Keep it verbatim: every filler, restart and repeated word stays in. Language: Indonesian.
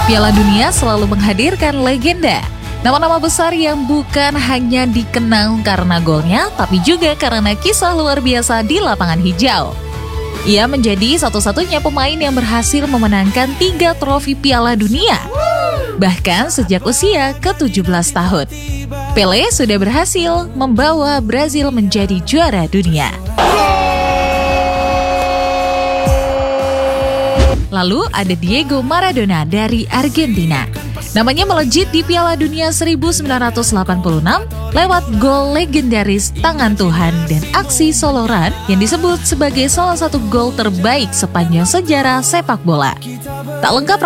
Piala Dunia selalu menghadirkan legenda. Nama-nama besar yang bukan hanya dikenal karena golnya, tapi juga karena kisah luar biasa di lapangan hijau. Ia menjadi satu-satunya pemain yang berhasil memenangkan tiga trofi Piala Dunia, bahkan sejak usia ke tujuh belas tahun. Pelé sudah berhasil membawa Brazil menjadi juara dunia. Lalu ada Diego Maradona dari Argentina. Namanya melejit di Piala Dunia seribu sembilan ratus delapan puluh enam lewat gol legendaris tangan Tuhan dan aksi soloran yang disebut sebagai salah satu gol terbaik sepanjang sejarah sepak bola. Tak lengkap